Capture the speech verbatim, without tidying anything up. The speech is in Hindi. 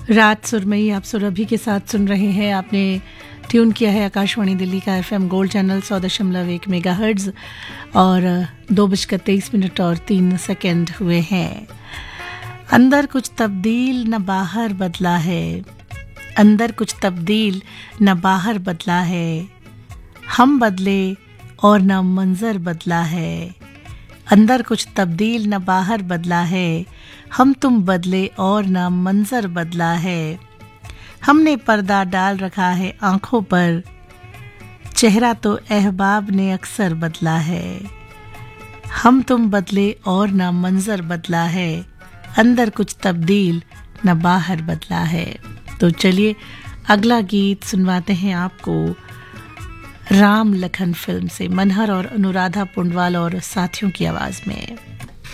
रात सुरमई आप सुरभि के साथ सुन रहे हैं। आपने ट्यून किया है आकाशवाणी दिल्ली का एफएम गोल्ड चैनल सौ दशमलव एक मेगा हर्ट्ज और दो बजकर तेईस मिनट और तीन सेकंड हुए हैं। अंदर कुछ तब्दील न बाहर बदला है, अंदर कुछ तब्दील न बाहर बदला है, हम बदले और न मंजर बदला है। अंदर कुछ तब्दील न बाहर बदला है, हम तुम बदले और न मंजर बदला है। हमने पर्दा डाल रखा है आंखों पर, चेहरा तो अहबाब ने अक्सर बदला है। हम तुम बदले और न मंजर बदला है, अंदर कुछ तब्दील न बाहर बदला है। तो चलिए अगला गीत सुनवाते हैं आपको राम लखन फिल्म से, मनहर और अनुराधा पुंडवाल और साथियों की आवाज में।